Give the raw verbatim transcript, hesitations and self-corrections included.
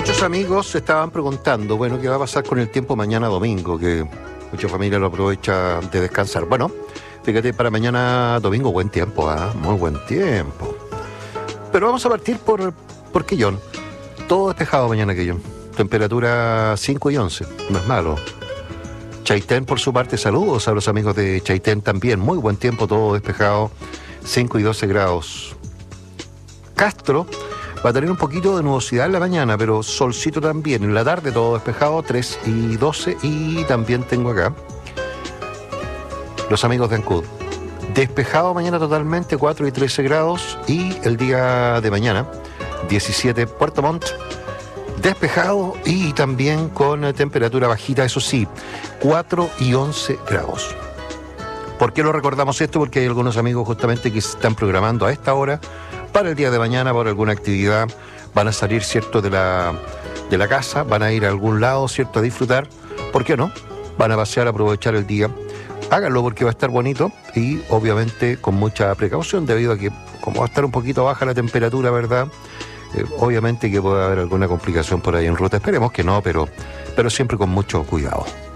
Muchos amigos se estaban preguntando, bueno, ¿qué va a pasar con el tiempo mañana domingo? Que mucha familia lo aprovecha de descansar. Bueno, fíjate, para mañana domingo buen tiempo, ¿ah? ¿eh? Muy buen tiempo. Pero vamos a partir por, por Quillón. Todo despejado mañana, Quillón. Temperatura cinco y once, no es malo. Chaitén, por su parte, saludos a los amigos de Chaitén también. Muy buen tiempo, todo despejado, cinco y doce grados. Castro va a tener un poquito de nubosidad en la mañana, pero solcito también. En la tarde todo despejado, tres y doce. Y también tengo acá los amigos de Ancud. Despejado mañana totalmente, cuatro y trece grados. Y el día de mañana, diecisiete, Puerto Montt. Despejado y también con temperatura bajita, eso sí, cuatro y once grados. ¿Por qué lo recordamos esto? Porque hay algunos amigos justamente que se están programando a esta hora para el día de mañana, por alguna actividad. Van a salir, ¿cierto?, de la, de la casa, van a ir a algún lado, ¿cierto?, a disfrutar. ¿Por qué no? Van a pasear, a aprovechar el día. Háganlo porque va a estar bonito y obviamente con mucha precaución, debido a que como va a estar un poquito baja la temperatura, ¿verdad?, Eh, obviamente que puede haber alguna complicación por ahí en ruta. Esperemos que no, pero, pero siempre con mucho cuidado.